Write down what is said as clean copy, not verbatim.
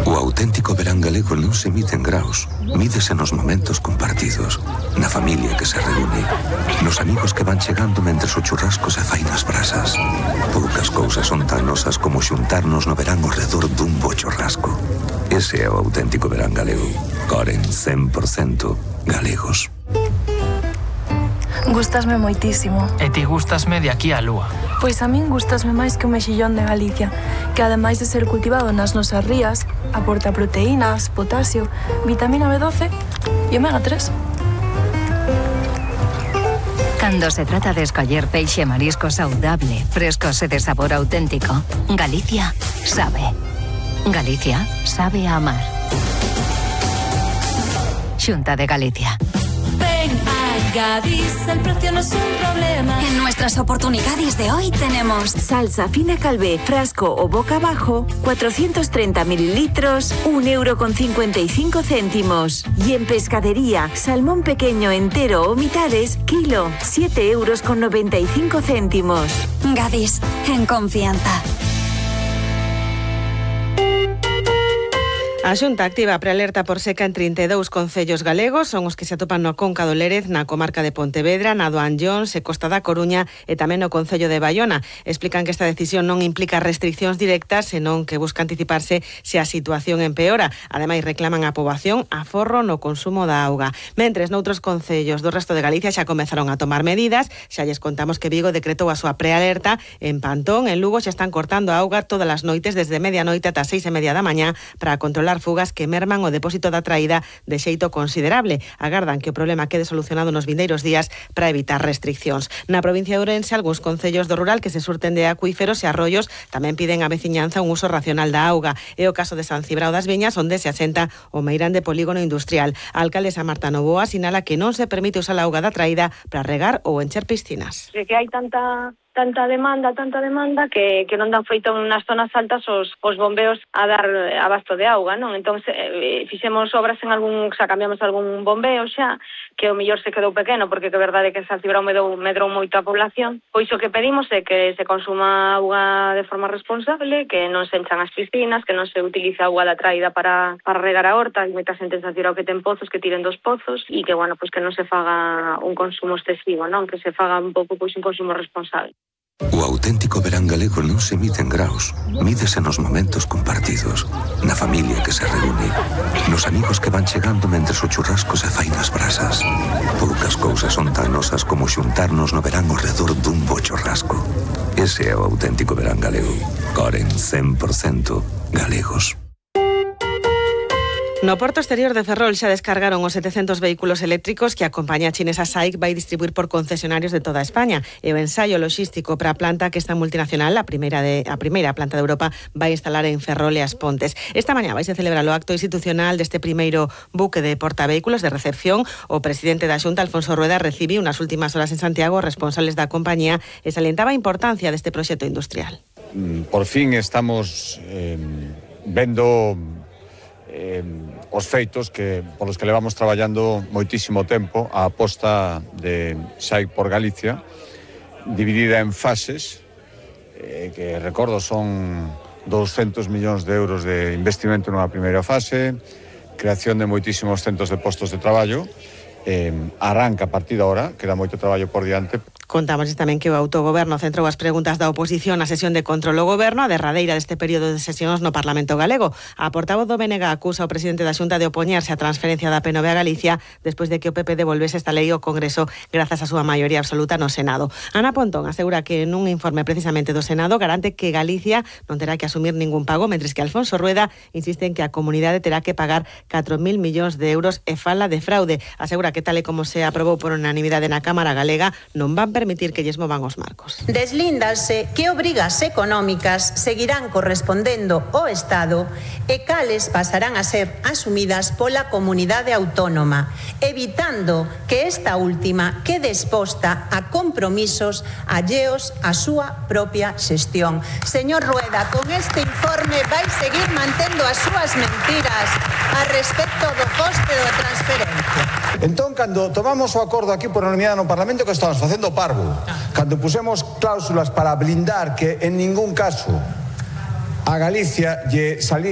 O auténtico verán galego non se mide en graos, mídese nos momentos compartidos, na familia que se reúne, nos amigos que van chegando mentres o churrasco se fai nas brasas. Poucas cousas son tan nosas como xuntarnos no verán ao redor dun bo churrasco. Ese é o auténtico verán galego. Coren 100% galegos. Gústasme moitísimo. E ti gústasme de aquí á lúa. Pois a min gústasme máis que o mexillón de Galicia, que ademais de ser cultivado nas nosas rías, aporta proteínas, potasio, vitamina B12 e omega 3. Cando se trata de escoller peixe e marisco saudable, frescos e de sabor auténtico, Galicia sabe. Galicia sabe a amar. Xunta de Galicia. Ven a Gadis, el precio no es un problema. En nuestras oportunidades de hoy tenemos salsa fina Calvé, frasco o boca abajo, 430 mililitros, €1,55. Y en pescadería, salmón pequeño entero o mitades, kilo, €7,95. Gadis, en confianza. A Xunta activa a prealerta por seca en 32 concellos galegos, son os que se atopan no Conca do Lérez, na comarca de Pontevedra, na do Anllóns e Costa da Coruña e tamén no concello de Baiona. Explican que esta decisión non implica restriccións directas, senón que busca anticiparse se a situación empeora. Ademais, reclaman a poboación aforro no consumo da auga. Mentres, noutros concellos do resto de Galicia xa comezaron a tomar medidas, xa lles contamos que Vigo decretou a súa prealerta. En Pantón, en Lugo, xa están cortando a auga todas as noites desde medianoite ata 6:30 da mañá para controlar fugas que merman o depósito da traída de xeito considerable. Agardan que o problema quede solucionado nos vindeiros días para evitar restriccións. Na provincia de Ourense, algúns concellos do rural que se surten de acuíferos e arroios tamén piden á veciñanza un uso racional da auga. É o caso de San Cibrao das Viñas, onde se asenta o meirande polígono industrial. A alcaldesa Marta Novoa sinala que non se permite usar a auga da traída para regar ou encher piscinas. Que hai tanta demanda que non dan feito nas zonas altas os bombeos a dar abasto de auga, non? Entón, fixemos obras en algún, cambiamos algún bombeo xa, que o mellor se quedou pequeno, porque que verdade que San Cibrao medrou moito a población. Pois o que pedimos é que se consuma auga de forma responsable, que non se enchan as piscinas, que non se utilice auga da traída para regar a horta, hai moita xente en San Cibrao que ten pozos, que tiren dos pozos, e que, bueno, pois que non se faga un consumo excesivo, non? Que se faga un pouco pois un consumo responsable. O auténtico verán galego non se mide en graos, mídese nos momentos compartidos, na familia que se reúne, nos amigos que van chegando mentres o churrasco se fai nas brasas. Poucas cousas son tan nosas como xuntarnos no verán ao redor dun bo churrasco. Ese é o auténtico verán galego. Coren 100% galegos. No porto exterior de Ferrol xa descargaron os 700 vehículos eléctricos que a compañía chinesa SAIC vai distribuir por concesionarios de toda España. E o ensaio logístico para a planta que esta multinacional, a primeira planta de Europa, vai instalar en Ferrol e As Pontes. Esta mañá vai se celebrar o acto institucional deste primeiro buque de portavehículos de recepción. O presidente da Xunta, Alfonso Rueda, recibiu nas últimas horas en Santiago responsables da compañía e salientaba a importancia deste proxecto industrial. Por fin estamos vendo os feitos polos que levamos traballando moitísimo tempo, a aposta de SAIC por Galicia, dividida en fases, que recordo son 200 millóns de euros de investimento nunha primeira fase, creación de moitísimos centros de postos de traballo, arranca a partir de ahora, queda moito traballo por diante. Contamos tamén que o autogoberno centrou as preguntas da oposición na sesión de control ao goberno, a derradeira deste período de sesións no Parlamento galego. A portavoz do BNG acusa ao presidente da Xunta de opoñerse á transferencia da PNV a Galicia despois de que o PP devolvese esta lei ao Congreso grazas á súa maioría absoluta no Senado. Ana Pontón asegura que nun informe precisamente do Senado garante que Galicia non terá que asumir ningún pago, mentres que Alfonso Rueda insiste en que a comunidade terá que pagar 4.000 millóns de euros e fala de fraude. Asegura que tal e como se aprobou por unanimidade na Cámara Galega non van permitir que lles movan os marcos. Deslíndanse que obrigas económicas seguirán correspondendo ao Estado e cales pasarán a ser asumidas pola comunidade autónoma, evitando que esta última quede exposta a compromisos alleos á súa propia xestión. Señor Rueda, con este informe vai seguir mantendo as súas mentiras a respecto do coste da transferencia. Entón, cando tomamos o acordo aquí por unanimidade no Parlamento, que estamos facendo parvo, cando pusemos cláusulas para blindar que en ningún caso a Galicia lle salía